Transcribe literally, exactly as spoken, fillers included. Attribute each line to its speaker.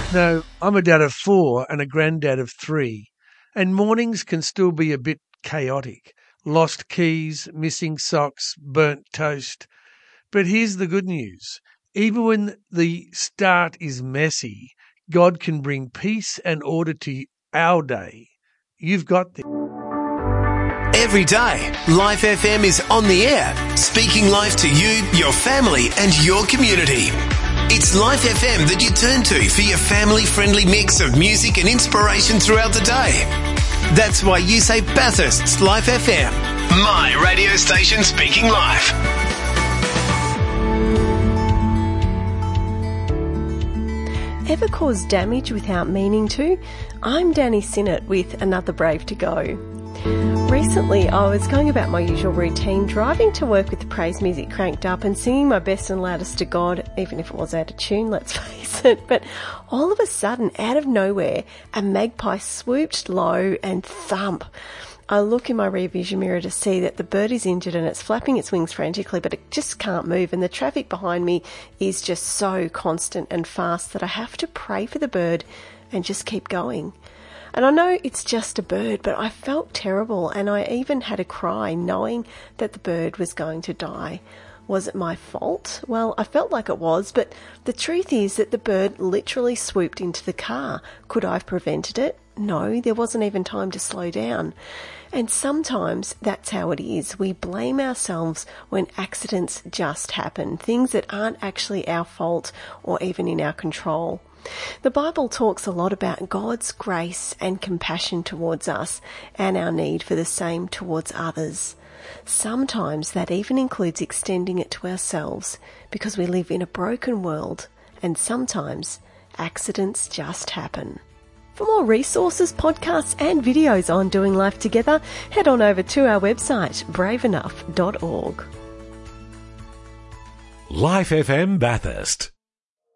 Speaker 1: No, I'm a dad of four and a granddad of three, and mornings can still be a bit chaotic. Lost keys, missing socks, burnt toast. But here's the good news. Even when the start is messy, God can bring peace and order to our day. You've got this.
Speaker 2: Every day, Life F M is on the air, speaking life to you, your family and your community. It's Life F M that you turn to for your family-friendly mix of music and inspiration throughout the day. That's why you say Bathurst's Life F M, my radio station speaking life.
Speaker 3: Ever cause damage without meaning to? I'm Danny Sinnott with another Brave to Go. Recently, I was going about my usual routine, driving to work with the praise music cranked up and singing my best and loudest to God, even if it was out of tune, let's face it. But all of a sudden, out of nowhere, a magpie swooped low and thump. I look in my rear vision mirror to see that the bird is injured and it's flapping its wings frantically, but it just can't move. And the traffic behind me is just so constant and fast that I have to pray for the bird and just keep going. And I know it's just a bird, but I felt terrible, and I even had a cry knowing that the bird was going to die. Was it my fault? Well, I felt like it was, but the truth is that the bird literally swooped into the car. Could I have prevented it? No, there wasn't even time to slow down. And sometimes that's how it is. We blame ourselves when accidents just happen, things that aren't actually our fault or even in our control. The Bible talks a lot about God's grace and compassion towards us and our need for the same towards others. Sometimes that even includes extending it to ourselves because we live in a broken world and sometimes accidents just happen. For more resources, podcasts and videos on doing life together, head on over to our website, brave enough dot org.
Speaker 4: Life F M Bathurst.